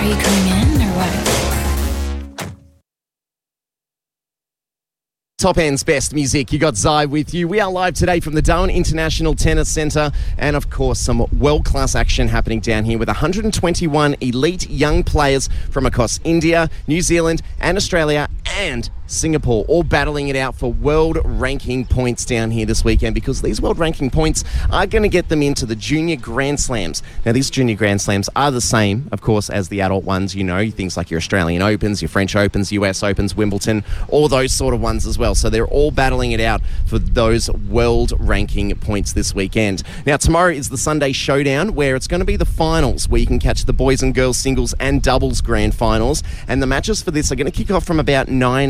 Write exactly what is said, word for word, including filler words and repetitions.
you coming in or what? Top End's best music. You got Zai with you. We are live today from the Darwin International Tennis Centre, and of course some world-class action happening down here with one hundred twenty-one elite young players from across India, New Zealand and Australia and Singapore, all battling it out for world ranking points down here this weekend, because these world ranking points are going to get them into the junior Grand Slams. Now, these junior Grand Slams are the same, of course, as the adult ones, you know, things like your Australian Opens, your French Opens, U S Opens, Wimbledon, all those sort of ones as well. So they're all battling it out for those world ranking points this weekend. Now, tomorrow is the Sunday Showdown, where it's going to be the finals, where you can catch the boys and girls singles and doubles grand finals. And the matches for this are going to kick off from about nine